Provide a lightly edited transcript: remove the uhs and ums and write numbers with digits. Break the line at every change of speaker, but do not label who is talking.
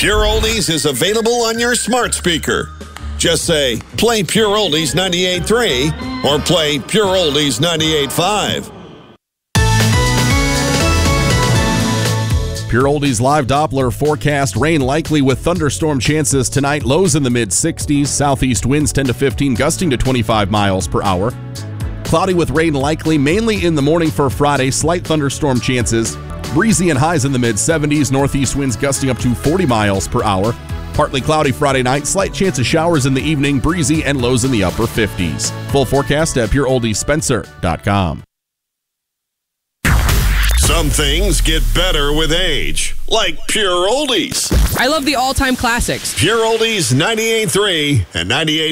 Pure Oldies is available on your smart speaker. Just say, play Pure Oldies 98.3 or play Pure Oldies 98.5.
Pure Oldies live Doppler forecast. Rain likely with thunderstorm chances tonight. Lows in the mid-60s. Southeast winds 10 to 15, gusting to 25 miles per hour. Cloudy with rain likely, mainly in the morning for Friday. Slight thunderstorm chances. Breezy and highs in the mid-70s. Northeast winds gusting up to 40 miles per hour. Partly cloudy Friday night. Slight chance of showers in the evening. Breezy and lows in the upper 50s. Full forecast at PureOldiesSpencer.com.
Some things get better with age, like Pure Oldies.
I love the all-time classics.
Pure Oldies 98.3 and 98.5.